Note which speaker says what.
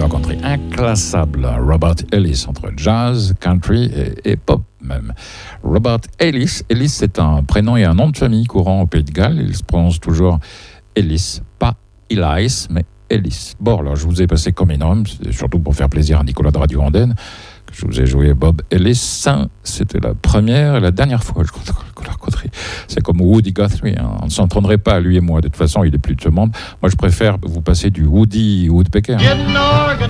Speaker 1: couleur country inclassable. Robert Ellis, entre jazz, country et pop même. Robert Ellis, Ellis c'est un prénom et un nom de famille courant au Pays de Galles. Il se prononce toujours Ellis, pas Elias, mais Ellis. Bon, alors je vous ai passé comme énorme, surtout pour faire plaisir à Nicolas de Radio Andenne, que je vous ai joué Bob Ellis. C'était la première et la dernière fois, je crois, couleur country. C'est comme Woody Guthrie, hein. On ne s'entendrait pas, lui et moi. De toute façon, il est plus de ce monde. Moi, je préfère vous passer du Woody Woodpecker.